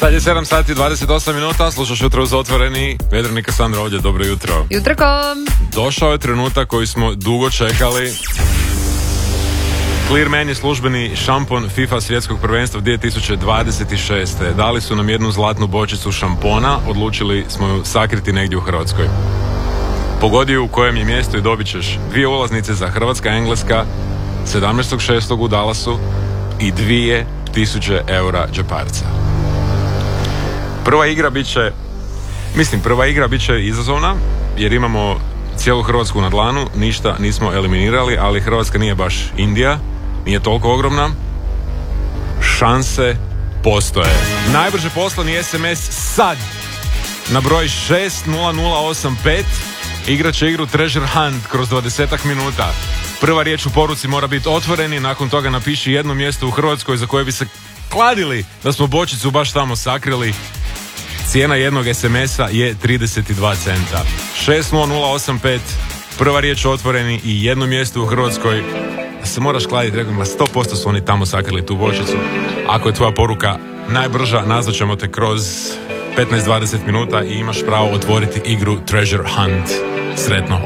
Sad je 7 sati 28 minuta, slušaš Jutro uz otvoreni, Vedranika Sandra ovdje, dobro jutro. Jutrko! Došao je trenutak koji smo dugo čekali. Clearman je službeni šampon FIFA svjetskog prvenstva 2026. Dali su nam jednu zlatnu bočicu šampona, odlučili smo ju sakriti negdje u Hrvatskoj. Pogodi u kojem je mjestu i dobit ćeš 2 ulaznice za Hrvatska-Engleska 17.6. u Dallasu i 2000 eura džeparca. Prva igra bit će izazovna, jer imamo cijelu Hrvatsku na dlanu, ništa nismo eliminirali, ali Hrvatska nije baš Indija, nije toliko ogromna. Šanse postoje. Najbrže poslani SMS sad na broj 60085 igrat će igru Treasure Hunt kroz 20 minuta. Prva riječ u poruci mora biti otvoreni, nakon toga napiši jedno mjesto u Hrvatskoj za koje bi se kladili da smo bočicu baš tamo sakrili. Cijena jednog SMS-a je 32 centa. 60085, prva riječ otvoreni i jedno mjesto u Hrvatskoj. Se moraš kladiti, rekao ma 100% su oni tamo sakrili tu bočicu. Ako je tvoja poruka najbrža, nazvat ćemo te kroz 15-20 minuta i imaš pravo otvoriti igru Treasure Hunt. Sretno.